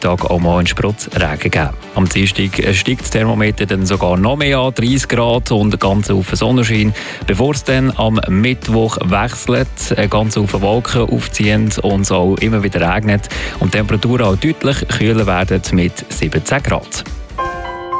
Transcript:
Nachmittag auch mal einen Sprutz Regen geben. Am Dienstag steigt das Thermometer dann sogar noch mehr an, 30 Grad und ganz Haufen Sonnenschein, bevor es dann am Mittwoch wechselt, ganz Haufen Wolken aufziehen und es auch immer wieder regnet und die Temperaturen auch deutlich kühler werden mit 17 Grad.